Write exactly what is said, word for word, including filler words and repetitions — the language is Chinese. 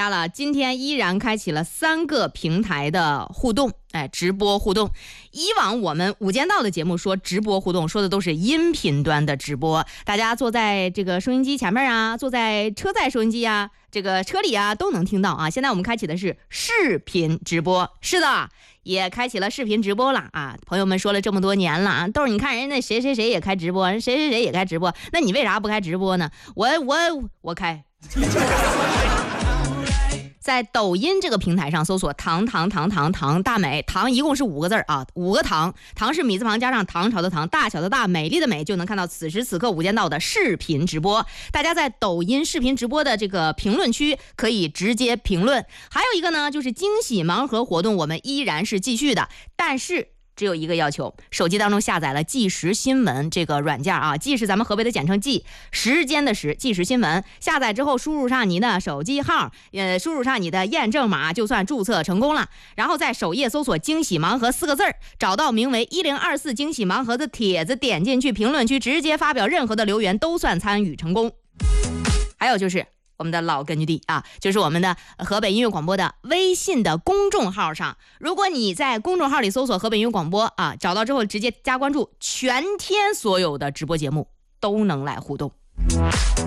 家了，今天依然开启了三个平台的互动，哎，直播互动。以往我们无间道的节目说直播互动，说的都是音频端的直播，大家坐在这个收音机前面啊，坐在车载收音机啊，这个车里啊都能听到啊。现在我们开启的是视频直播，是的，也开启了视频直播了啊。朋友们说了这么多年了啊，豆儿，你看人家谁谁谁也开直播，人谁谁谁也开直播，那你为啥不开直播呢？我我我开。在抖音这个平台上搜索唐唐唐唐唐大美，唐一共是五个字啊，五个唐，唐是米字旁加上唐朝的唐，大小的大，美丽的美，就能看到此时此刻无间道的视频直播。大家在抖音视频直播的这个评论区可以直接评论。还有一个呢，就是惊喜盲盒活动，我们依然是继续的，但是只有一个要求，手机当中下载了即时新闻这个软件啊，即是咱们河北的简称即，时间的时，即时新闻。下载之后输入上你的手机号，呃，输入上你的验证码，就算注册成功了。然后在首页搜索惊喜盲盒四个字儿，找到名为一零二四惊喜盲盒的帖子，点进去评论区直接发表任何的留言，都算参与成功。还有就是我们的老根据地啊，就是我们的河北音乐广播的微信的公众号上，如果你在公众号里搜索河北音乐广播啊，找到之后直接加关注，全天所有的直播节目都能来互动。